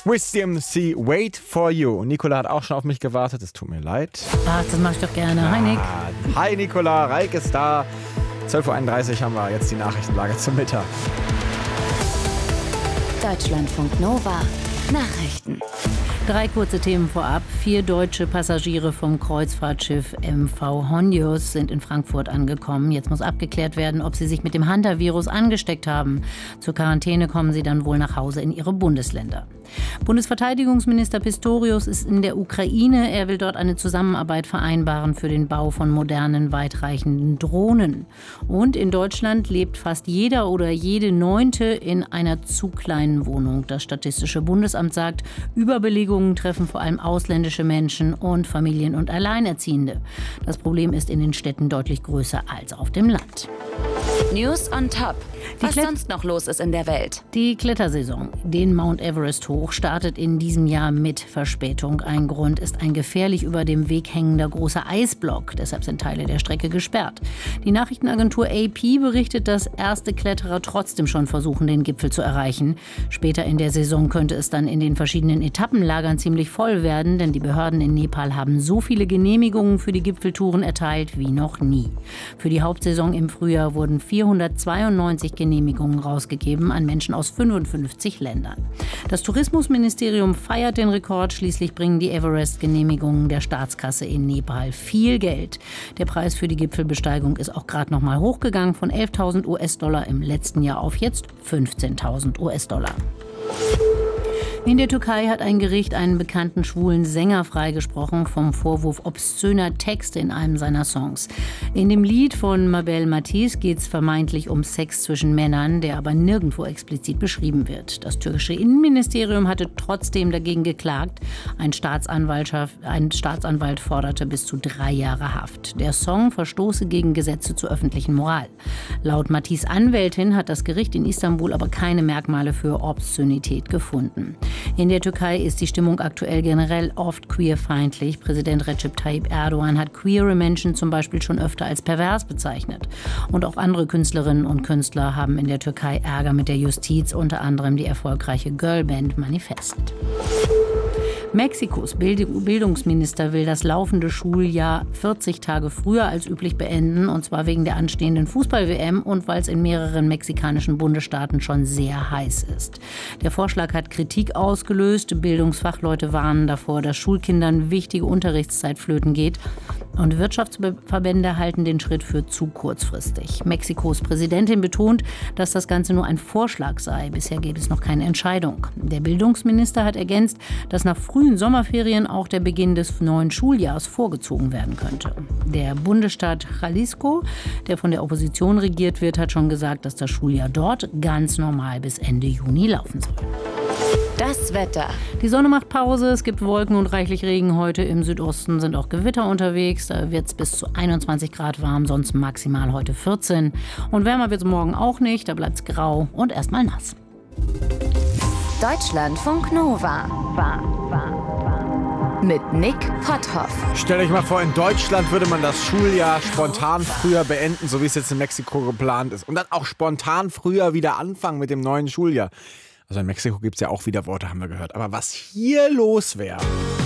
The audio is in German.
Wisdom C, Wait for You. Nicola hat auch schon auf mich gewartet, es tut mir leid. Ach, das mach ich doch gerne. Hi, Nick. Hi Nicola, Reik ist da. 12.31 Uhr haben wir jetzt die Nachrichtenlage zum Mittag. Deutschlandfunk Nova. Nachrichten. 3 kurze Themen vorab. 4 deutsche Passagiere vom Kreuzfahrtschiff MV Hondius sind in Frankfurt angekommen. Jetzt muss abgeklärt werden, ob sie sich mit dem Hantavirus angesteckt haben. Zur Quarantäne kommen sie dann wohl nach Hause in ihre Bundesländer. Bundesverteidigungsminister Pistorius ist in der Ukraine. Er will dort eine Zusammenarbeit vereinbaren für den Bau von modernen, weitreichenden Drohnen. Und in Deutschland lebt fast jeder oder jede 9. in einer zu kleinen Wohnung. Das Statistische Bundesamt sagt, Überbelegungen treffen vor allem ausländische Menschen und Familien und Alleinerziehende. Das Problem ist in den Städten deutlich größer als auf dem Land. News on Top. Was sonst noch los ist in der Welt. Die Klettersaison, den Mount Everest hoch, startet in diesem Jahr mit Verspätung. Ein Grund ist ein gefährlich über dem Weg hängender großer Eisblock. Deshalb sind Teile der Strecke gesperrt. Die Nachrichtenagentur AP berichtet, dass erste Kletterer trotzdem schon versuchen, den Gipfel zu erreichen. Später in der Saison könnte es dann in den verschiedenen Etappenlagern ziemlich voll werden, denn die Behörden in Nepal haben so viele Genehmigungen für die Gipfeltouren erteilt wie noch nie. Für die Hauptsaison im Frühjahr wurden 492 Genehmigungen rausgegeben an Menschen aus 55 Ländern. Das Tourismusministerium feiert den Rekord. Schließlich bringen die Everest-Genehmigungen der Staatskasse in Nepal viel Geld. Der Preis für die Gipfelbesteigung ist auch gerade noch mal hochgegangen von 11.000 US-Dollar im letzten Jahr auf jetzt 15.000 US-Dollar. In der Türkei hat ein Gericht einen bekannten schwulen Sänger freigesprochen vom Vorwurf obszöner Texte in einem seiner Songs. In dem Lied von Mabel Matiz geht es vermeintlich um Sex zwischen Männern, der aber nirgendwo explizit beschrieben wird. Das türkische Innenministerium hatte trotzdem dagegen geklagt. Ein Staatsanwalt forderte bis zu 3 Jahre Haft. Der Song verstoße gegen Gesetze zur öffentlichen Moral. Laut Matiz' Anwältin hat das Gericht in Istanbul aber keine Merkmale für Obszönität gefunden. In der Türkei ist die Stimmung aktuell generell oft queerfeindlich. Präsident Recep Tayyip Erdogan hat queere Menschen zum Beispiel schon öfter als pervers bezeichnet. Und auch andere Künstlerinnen und Künstler haben in der Türkei Ärger mit der Justiz, unter anderem die erfolgreiche Girlband Manifest. Mexikos Bildungsminister will das laufende Schuljahr 40 Tage früher als üblich beenden, und zwar wegen der anstehenden Fußball-WM und weil es in mehreren mexikanischen Bundesstaaten schon sehr heiß ist. Der Vorschlag hat Kritik ausgelöst. Bildungsfachleute warnen davor, dass Schulkindern wichtige Unterrichtszeit flöten geht. Und Wirtschaftsverbände halten den Schritt für zu kurzfristig. Mexikos Präsidentin betont, dass das Ganze nur ein Vorschlag sei. Bisher gäbe es noch keine Entscheidung. Der Bildungsminister hat ergänzt, dass nach frühen Sommerferien auch der Beginn des neuen Schuljahres vorgezogen werden könnte. Der Bundesstaat Jalisco, der von der Opposition regiert wird, hat schon gesagt, dass das Schuljahr dort ganz normal bis Ende Juni laufen soll. Das Wetter. Die Sonne macht Pause, es gibt Wolken und reichlich Regen. Heute im Südosten sind auch Gewitter unterwegs. Da wird es bis zu 21 Grad warm, sonst maximal heute 14. Und wärmer wird es morgen auch nicht, da bleibt es grau und erstmal nass. Deutschlandfunk Nova. Mit Nick Potthoff. Stell euch mal vor, in Deutschland würde man das Schuljahr spontan früher beenden, so wie es jetzt in Mexiko geplant ist. Und dann auch spontan früher wieder anfangen mit dem neuen Schuljahr. Also in Mexiko gibt es ja auch wieder Worte, haben wir gehört. Aber was hier los wäre...